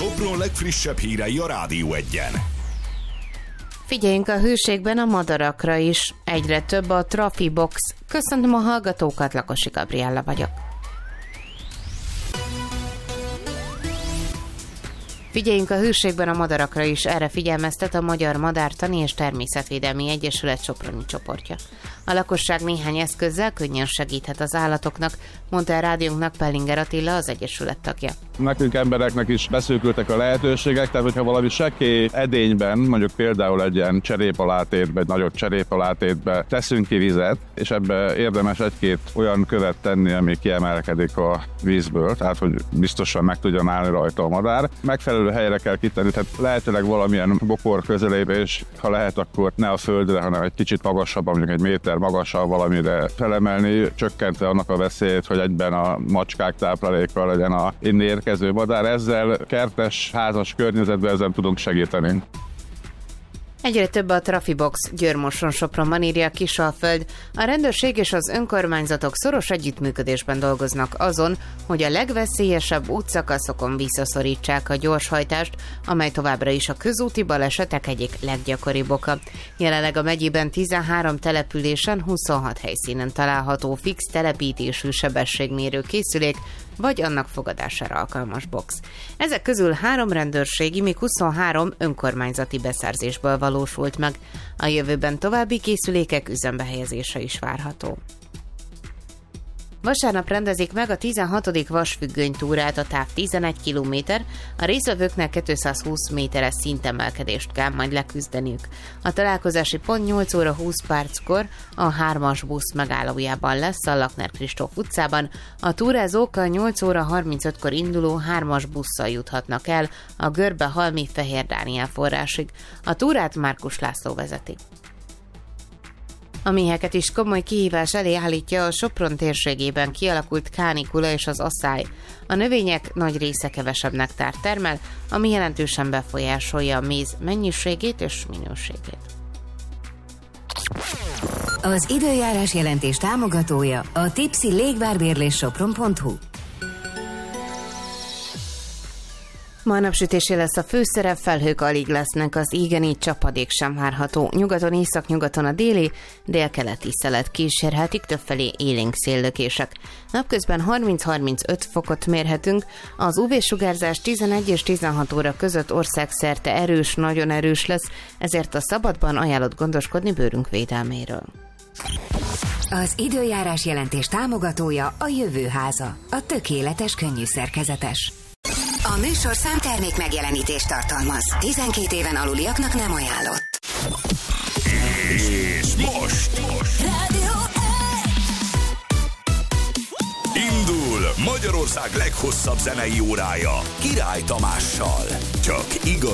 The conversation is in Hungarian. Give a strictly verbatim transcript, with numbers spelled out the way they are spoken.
Sopron legfrissebb hírei a Rádió Egyen. Figyeljünk a hőségben a madarakra is. Egyre több a Trafibox. Köszöntöm a hallgatókat, Lakosi Gabriella vagyok. Figyeljünk a hőségben a madarakra is, erre figyelmeztet a Magyar Madártani és Természetvédelmi Egyesület soproni csoportja. A lakosság néhány eszközzel könnyen segíthet az állatoknak, mondta a rádiónknak Pellinger Attila, az egyesület tagja. Nekünk embereknek is beszűkültek a lehetőségek, tehát hogyha valami sekély edényben, mondjuk például egy ilyen cserépalátétbe, egy nagyobb cserépalátétbe teszünk ki vizet, és ebbe érdemes egy-két olyan követ tenni, ami kiemelkedik a vízből, tehát hogy biztosan meg tudjon állni rajta a madár. Megfelelő helyre kell kitenni, tehát lehetőleg valamilyen bokor közelébe, és ha lehet, akkor ne a földre, hanem egy kicsit magasabb, mondjuk egy méter magasabb valamire felemelni, csökkentve annak a veszélyét, hogy egyben a macskák tápláléka legyen a innen érkező madár. Ezzel kertes, házas környezetben ezen tudunk segíteni. Egyre több a Trafibox, Győr-Moson-Sopronban, írja a Kisalföld. A rendőrség és az önkormányzatok szoros együttműködésben dolgoznak azon, hogy a legveszélyesebb útszakaszokon visszaszorítsák a gyorshajtást, amely továbbra is a közúti balesetek egyik leggyakoribb oka. Jelenleg a megyében tizenhárom településen, huszonhat helyszínen található fix telepítésű sebességmérő készülék, vagy annak fogadására alkalmas box. Ezek közül három rendőrségi, míg huszonhárom önkormányzati beszerzésből valósult meg. A jövőben további készülékek üzembe helyezése is várható. Vasárnap rendezik meg a tizenhatodik vasfüggönytúrát, a táv tizenegy kilométer, a résztvevőknek kétszázhúsz méteres szintemelkedést kell majd leküzdeniük. A találkozási pont nyolc óra húsz perckor a hármas busz megállójában lesz, a Lakner Kristóf utcában. A túrázók a nyolc óra harmincötkor induló hármas busszal juthatnak el a Görbe-Halmi Fehér Dániel forrásig. A túrát Márkus László vezeti. A méheket is komoly kihívás elé állítja a Sopron térségében kialakult kánikula és az asszály. A növények nagy része kevesebb nektárt termel, ami jelentősen befolyásolja a méz mennyiségét és minőségét. Az időjárás jelentés támogatója a Tipsy légvárbérlés sopron pont hu. Ma napsütésé lesz a főszerep, felhők alig lesznek, az égen, így csapadék sem várható. Nyugaton, északnyugaton a déli, délkeleti szelet kísérhetik, többfelé élénk széllökések. Napközben harminc-harmincöt fokot mérhetünk, az ú vé-sugárzás tizenegy és tizenhat óra között országszerte erős, nagyon erős lesz, ezért a szabadban ajánlott gondoskodni bőrünk védelméről. Az időjárás jelentés támogatója a Jövőháza, a tökéletes könnyű szerkezetes. A műsorszám termék megjelenítést tartalmaz. tizenkét éven aluliaknak nem ajánlott. És most, most. Rádió Indul Magyarország leghosszabb zenei órája Király Tamással. Csak igaz